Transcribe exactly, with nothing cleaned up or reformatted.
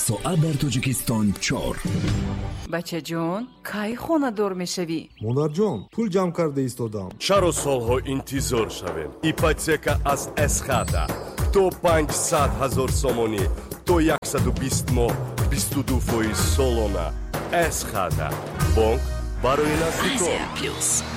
соат дар Тоҷикистон чор. бача ҷон, кай хонадор мешавӣ? монарҷон, пул ҷамъ карда истодам. чаро солҳо интизор шавем? ипотека аз эсхата то панҷсад ҳазор сомонӣ то яксаду бист моҳ бисту ду фоиз солона. эсхата бонк барои наздикон.